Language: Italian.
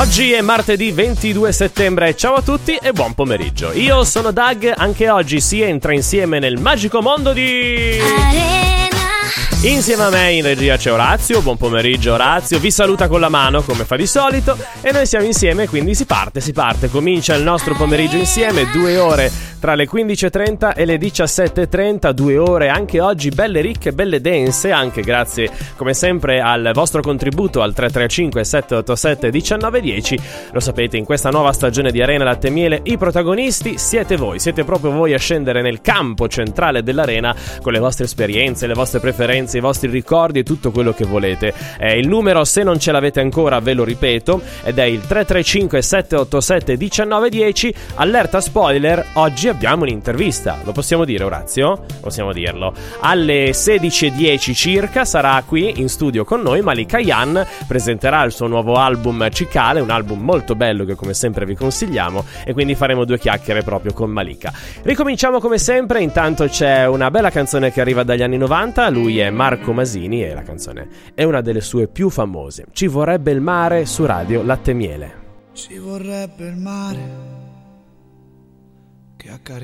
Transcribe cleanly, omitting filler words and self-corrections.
Oggi è martedì 22 settembre, ciao a tutti e buon pomeriggio. Io sono Doug, anche oggi si entra insieme nel magico mondo di Arena. Insieme a me in regia c'è Orazio, buon pomeriggio Orazio, vi saluta con la mano come fa di solito e noi siamo insieme, quindi si parte, comincia il nostro pomeriggio insieme, 2 ore tra le 15.30 e le 17.30, 2 ore anche oggi belle ricche, belle dense, anche grazie come sempre al vostro contributo al 335 787 1910. Lo sapete, in questa nuova stagione di Arena Latte e Miele i protagonisti siete voi, siete proprio voi a scendere nel campo centrale dell'arena con le vostre esperienze, le vostre preferenze, i vostri ricordi e tutto quello che volete. Il numero, se non ce l'avete ancora, ve lo ripeto, ed è il 335 787 1910. Allerta spoiler, oggi abbiamo un'intervista, lo possiamo dire Orazio? Possiamo dirlo. Alle 16.10 circa sarà qui in studio con noi Malika Yan, presenterà il suo nuovo album Cicale, un album molto bello che come sempre vi consigliamo, e quindi faremo 2 chiacchiere proprio con Malika. Ricominciamo come sempre, intanto c'è una bella canzone che arriva dagli anni 90, lui è Marco Masini e la canzone è una delle sue più famose. Ci vorrebbe il mare su Radio Latte e Miele. Ci vorrebbe il mare che